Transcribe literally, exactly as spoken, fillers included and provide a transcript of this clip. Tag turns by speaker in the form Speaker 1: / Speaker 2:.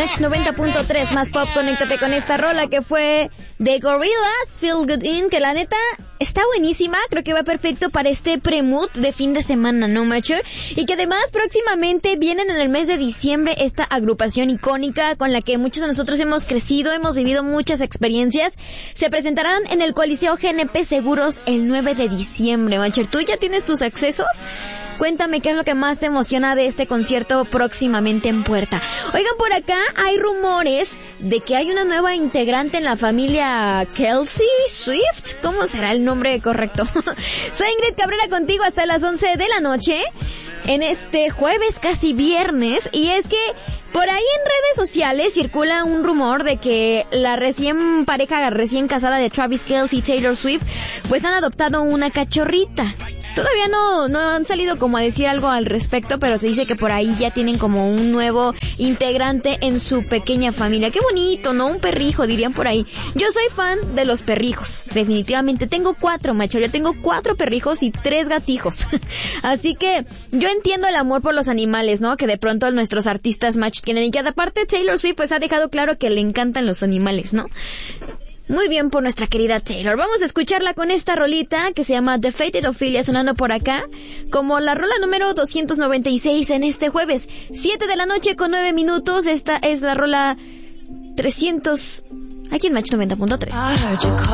Speaker 1: Match noventa punto tres, más pop. Conéctate con esta rola que fue de Gorillaz, Feel Good In, que la neta está buenísima. Creo que va perfecto para este pre-mood de fin de semana, ¿no, Macher? Y que además próximamente vienen en el mes de diciembre esta agrupación icónica con la que muchos de nosotros hemos crecido, hemos vivido muchas experiencias. Se presentarán en el Coliseo G N P Seguros el nueve de diciembre, Macher. ¿Tú ya tienes tus accesos? Cuéntame qué es lo que más te emociona de este concierto próximamente en puerta. Oigan, por acá hay rumores de que hay una nueva integrante en la familia Kelsey Swift. ¿Cómo será el nombre correcto? Soy Ingrid Cabrera contigo hasta las once de la noche en este jueves, casi viernes. Y es que por ahí en redes sociales circula un rumor de que la recién pareja, recién casada de Travis Kelce y Taylor Swift, pues han adoptado una cachorrita. Todavía no, no han salido como a decir algo al respecto, pero se dice que por ahí ya tienen como un nuevo integrante en su pequeña familia. Qué bonito, ¿no? Un perrijo, dirían por ahí. Yo soy fan de los perrijos, definitivamente. Tengo cuatro, macho. Yo tengo cuatro perrijos y tres gatijos. Así que yo entiendo el amor por los animales, ¿no? Que de pronto nuestros artistas match tienen. Y que aparte Taylor Swift pues ha dejado claro que le encantan los animales, ¿no? Muy bien por nuestra querida Taylor. Vamos a escucharla con esta rolita que se llama The Fated Ophelia, sonando por acá como la rola número doscientos noventa y seis en este jueves. siete de la noche con nueve minutos. Esta es la rola trescientos aquí en Match noventa punto tres.